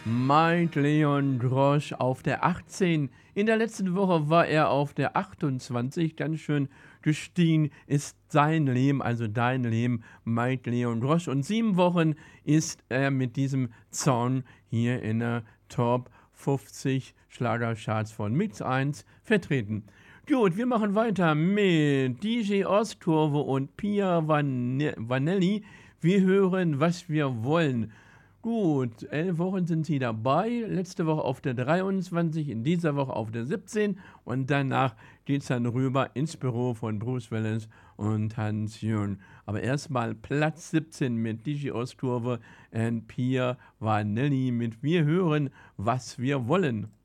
Meint Leon Grosch auf der 18. In der letzten Woche war er auf der 28. Ganz schön gestiegen ist sein Leben, also dein Leben, meint Leon Grosch. Und 7 Wochen ist er mit diesem Song hier in der Top 50 Schlagercharts von Mix 1 vertreten. Gut, wir machen weiter mit DJ Ostkurve und Pia Vanelli. Wir hören, was wir wollen. Gut, 11 Wochen sind sie dabei. Letzte Woche auf der 23, in dieser Woche auf der 17. Und danach geht es dann rüber ins Büro von Bruce Willis und Hans Jürgen. Aber erstmal Platz 17 mit DJ Ostkurve und Pia Vanelli mit Wir hören, was wir wollen.